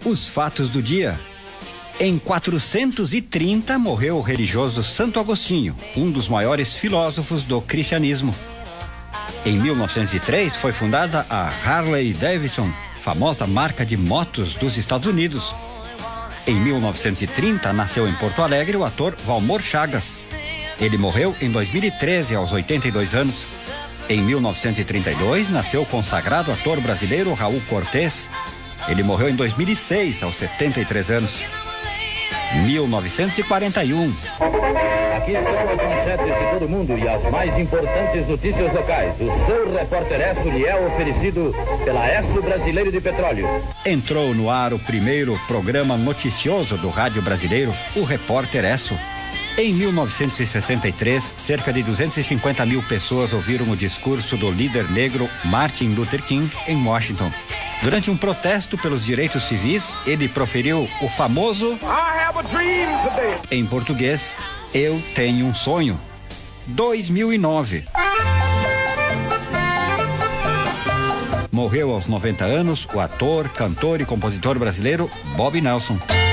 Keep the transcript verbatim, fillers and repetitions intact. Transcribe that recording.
Os fatos do dia. Em quatrocentos e trinta morreu o religioso Santo Agostinho, um dos maiores filósofos do cristianismo. Em mil novecentos e três foi fundada a Harley Davidson, famosa marca de motos dos Estados Unidos. Em mil novecentos e trinta nasceu em Porto Alegre o ator Valmor Chagas. Ele morreu em dois mil e treze, aos oitenta e dois anos. Em mil novecentos e trinta e dois nasceu o consagrado ator brasileiro Raul Cortez. Ele morreu em dois mil e seis, aos setenta e três anos. mil novecentos e quarenta e um. Aqui estão as manchetes de todo mundo e as mais importantes notícias locais. O seu repórter Esso lhe é oferecido pela Esso Brasileiro de Petróleo. Entrou no ar o primeiro programa noticioso do rádio brasileiro, o Repórter Esso. Em mil novecentos e sessenta e três, cerca de duzentas e cinquenta mil pessoas ouviram o discurso do líder negro Martin Luther King em Washington. Durante um protesto pelos direitos civis, ele proferiu o famoso I have a dream today. Em português, eu tenho um sonho. dois mil e nove. Morreu aos noventa anos o ator, cantor e compositor brasileiro Bob Nelson.